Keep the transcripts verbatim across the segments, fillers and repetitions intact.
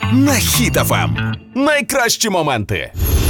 на Хіт еф ем. Найкращі моменти.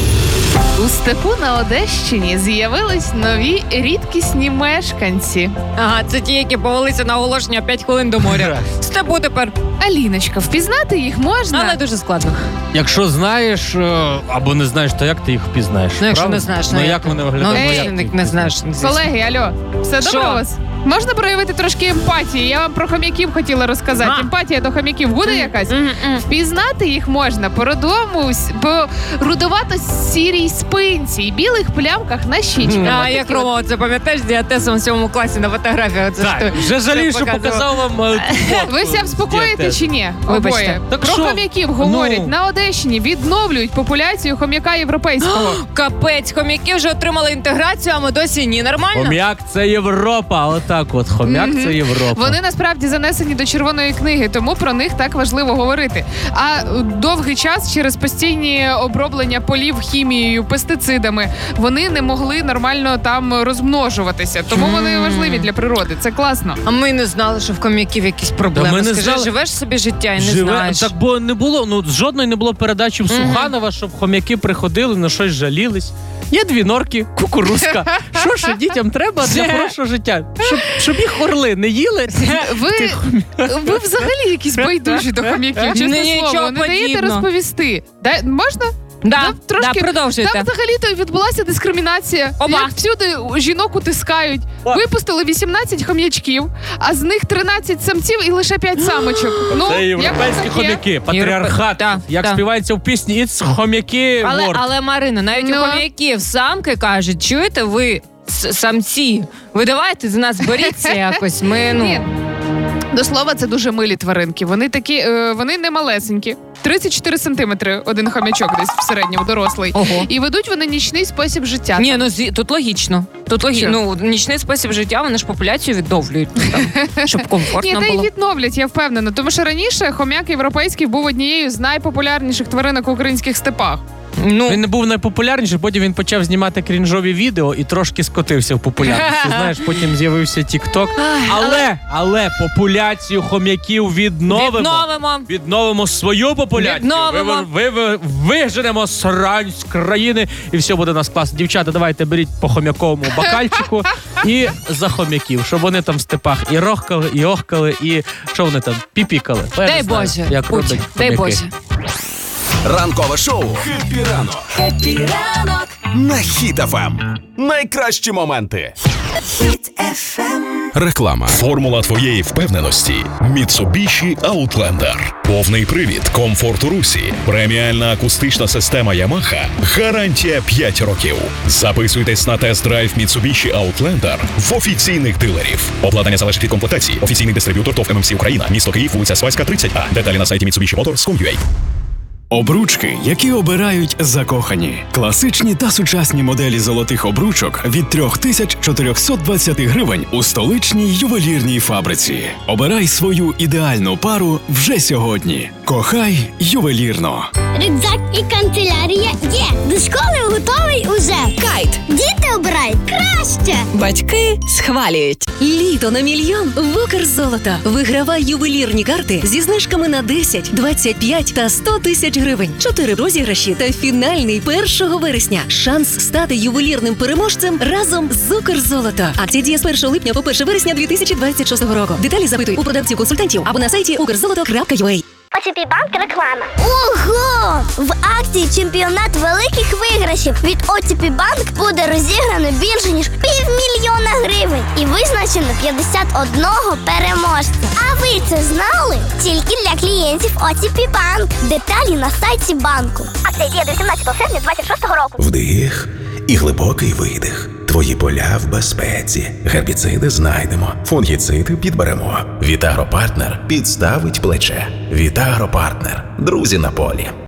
У степу на Одещині з'явились нові рідкісні мешканці. Ага, це ті, які повелися на оголошення п'ять хвилин до моря. Степу тепер. Аліночка, впізнати їх можна? Але дуже складно. Якщо знаєш або не знаєш, то як ти їх впізнаєш? Ну, якщо правда? не знаєш, ну ну, як як? вони виглядають? Ну, Ну, як як не, ти не їх знаєш. Колеги, алло, все Що? добре у вас? Можна проявити трошки емпатії? Я вам про хом'яків хотіла розказати. А. Емпатія до хом'яків буде якась? М-м-м. Впізнати їх можна по родовому, по рудовато-сірій спинці і білих плямках на щічках. А як Рома, це пам'ятаєш, діатезом в сьомому класі на фотографії? Оце Так, що- вже жалію, що показував. показав вам е, фотку. Ви ся вспокоїте Діатез. чи ні? Вибачте. Обоє. Так Про що? хом'яків говорять. Ну. На Одещині відновлюють популяцію хом'яка європейського. Капець, хом'яки вже отримали інтеграцію, а ми досі ні. Нормально? Хом'як – це Європа. Отак от. Хом'як – це Європа. Вони насправді занесені до червоної книги, тому про них так важливо говорити. А довгий час через постійні оброблення полів хімією, пестицидами, вони не могли нормально там розмножуватися. Тому вони важливі для природи. Це класно. А ми не знали, що в хом'яків якісь Та проблеми. ми не Скажи, знали. живеш собі життя і не Живе, знаєш. так бо не було, ну жодної не було передачі в Суханова, щоб хом'яки приходили, на щось жалілись. Є дві норки, кукурузка. Що ж дітям треба для хорошого життя? Щоб, щоб їх орли не їли. Ви, ви взагалі якісь байдужі до хом'яків, чесне Ні, слово. нічого Не даєте подібного. розповісти. Дай, можна? Да, Ну, трошки- да, продовжуйте. Там взагалі-то відбулася дискримінація. Оба. Як всюди жінок утискають. О. Випустили вісімнадцять хом'ячків, а з них тринадцять самців і лише п'ять самочок. Ну, Це як європейські таке? хом'яки, патріархат. Так, Як так. співається в пісні «It's хом'яки Але, world». але Марина, навіть Ну. у хом'яків самки кажуть, чуєте ви, с- самці, ви давайте за нас боріться якось. Ми, ну... Ні. До слова, це дуже милі тваринки. Вони такі, е, вони не малесенькі. тридцять чотири сантиметри один хом'ячок десь в середньому дорослий. Ого. І ведуть вони нічний спосіб життя. Ні, ну зі- тут логічно. Тут логічно. Що? Ну, нічний спосіб життя, вони ж популяцію відновлюють, ну, там, щоб Ні, комфортно та й було. відновлять, я впевнена. Тому що раніше хом'як європейський був однією з найпопулярніших тваринок в українських степах. Ну, Він не був найпопулярніший, потім він почав знімати крінжові відео і трошки скотився в популярності. Знаєш, потім з'явився TikTok. Але, але популяцію хом'яків відновимо. відновимо. Відновимо свою популяцію. Відновимо. Ви, ви, ви, виженемо срань з країни, і все буде у нас класно. Дівчата, давайте беріть по хом'яковому бакальчику і за хом'яків, щоб вони там в степах і рохкали, і охкали, і що вони там, піпікали. Я не Дай знаю, Боже, як Путь, роблять дай хом'яки. Боже. Ранкове шоу «Хеппі ранок» Хеппі ранок, на Хіт еф ем. Найкращі моменти. Хіт еф ем. Реклама. Формула твоєї впевненості – Mitsubishi Outlander. Повний привід, комфорт у русі, преміальна акустична система Yamaha, гарантія п'ять років. Записуйтесь на тест-драйв Mitsubishi Outlander в офіційних дилерів. Обладнання залежить від комплектації. Офіційний дистриб'ютор ТОВ ем ем сі Україна. Місто Київ, вулиця Свайська, тридцять А. Деталі на сайті Mitsubishi Motors крапка ком крапка ю а. Обручки, які обирають закохані. Класичні та сучасні моделі золотих обручок від три тисячі чотириста двадцять гривень у столичній ювелірній фабриці. Обирай свою ідеальну пару вже сьогодні. Кохай ювелірно. Рюкзак і канцелярія є. До школи готовий уже. Кайт. Діти обирають краще. Батьки схвалюють. Літо на мільйон в Укрзолото. Вигравай ювелірні карти зі знижками на десять, двадцять п'ять та сто тисяч гривень. Чотири розіграші та фінальний першого вересня. Шанс стати ювелірним переможцем разом з Укрзолото. Акція діє з першого липня по перше вересня дві тисячі двадцять шостого року. Деталі запитуй у продавців-консультантів або на сайті укрзолото крапка ю а. о ті пі Банк реклама. Ого! В акції чемпіонат великих виграшів від о ті пі Банк буде розіграно більше, ніж півмільйона гривень. І визначено п'ятдесят одного переможця. А ви це знали? Тільки для клієнтів о ті пі Банк. Деталі на сайті банку. Акція діє до сімнадцятого серпня двадцять шостого року. Вдих і глибокий видих. Твої поля в безпеці. Гербіциди знайдемо. Фунгіциди підберемо. Вітагропартнер підставить плече. Вітагропартнер. Друзі на полі.